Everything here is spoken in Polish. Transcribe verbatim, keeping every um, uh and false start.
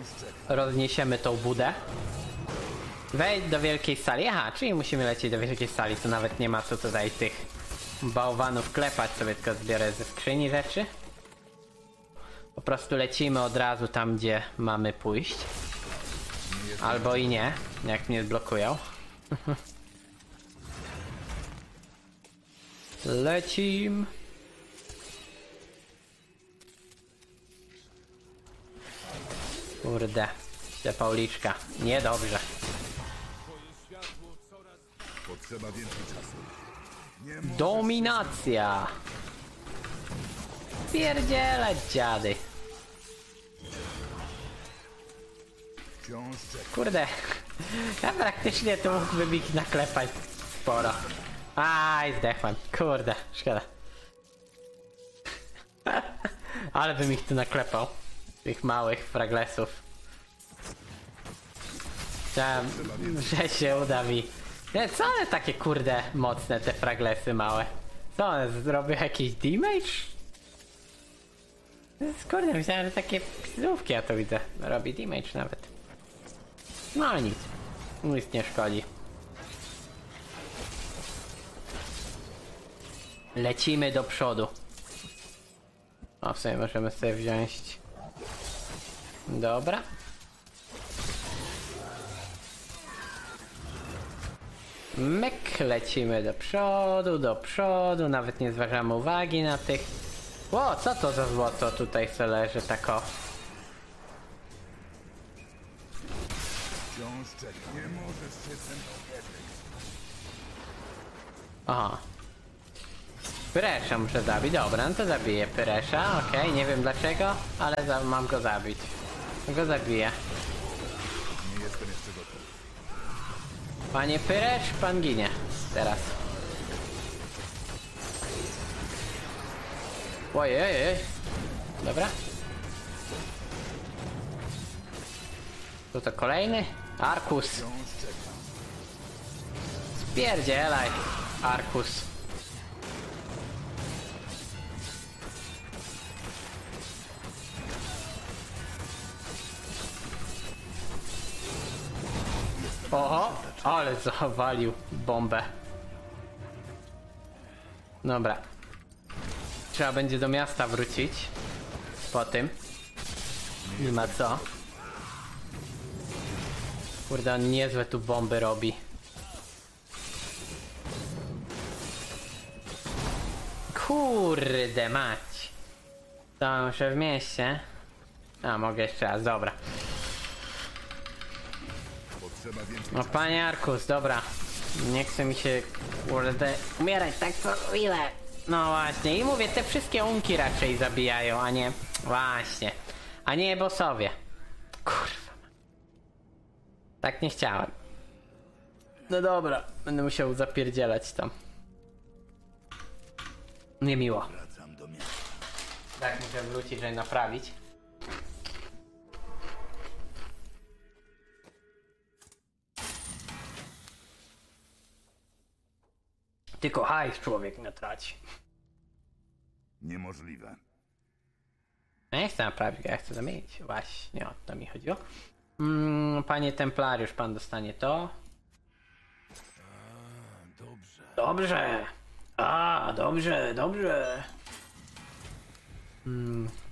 rozniesiemy tą budę. Wejdź do wielkiej sali. Aha, czyli musimy lecieć do wielkiej sali, to nawet nie ma co tutaj tych bałwanów klepać, sobie tylko zbiorę ze skrzyni rzeczy. Po prostu lecimy od razu tam, gdzie mamy pójść. Albo i nie, jak mnie zblokują. Lecim. Kurde, ślepa uliczka. Niedobrze. Potrzeba więcej czasu. Dominacja. Pierdzielać dziady. Wciąż czekam. Kurde, ja praktycznie tu mógłbym ich naklepać sporo. Aj, zdechłem. Kurde, szkoda. Ale bym ich tu naklepał. Tych małych fraglesów. Chciałem, że się uda mi. Nie, co one takie kurde mocne, te fraglesy małe? Co one zrobią jakiś damage? Kurde, myślałem, że takie pizówki, ja to widzę. Robi damage nawet. No nic. Nic nie szkodzi. Lecimy do przodu. O, w sumie możemy sobie wziąć. Dobra. Myk, lecimy do przodu, do przodu. Nawet nie zważamy uwagi na tych. Ło, co to za złoto tutaj se leży tako? Wciąż czekam. Nie możesz się ze mną mierzyć. Aha. Pyresza muszę zabić. Dobra, no to zabiję Pyresza. Okej, okay, nie wiem dlaczego, ale za mam go zabić. Go zabiję. Nie jestem jeszcze gotów. Panie Pyresz, pan ginie. Teraz. Ojej. Dobra. To to kolejny? Arkus. Wciąż czekam. Spierdzielaj. Arkus. Oho, ale zawalił bombę. Dobra. Trzeba będzie do miasta wrócić. Po tym. Nie ma co. Kurde, on niezłe tu bomby robi. Kurde mać. To muszę w mieście. A, mogę jeszcze raz, dobra. Potrzeba więcej No czasu. panie Arkus, dobra. Nie chce mi się kurde umierać tak co ile. No właśnie, i mówię, te wszystkie unki raczej zabijają, a nie... Właśnie. A nie bossowie. Kurwa. Tak nie chciałem. No dobra, będę musiał zapierdzielać tam. Niemiło. Wracam do miasta. Tak, muszę wrócić, żeby naprawić. Tylko hajs człowiek nie traci. Niemożliwe. Ja nie chcę naprawić, ja chcę zamienić. Właśnie, o to mi chodziło. Mm, panie Templariusz, pan dostanie to. Dobrze. Dobrze. A, dobrze, dobrze. Mm.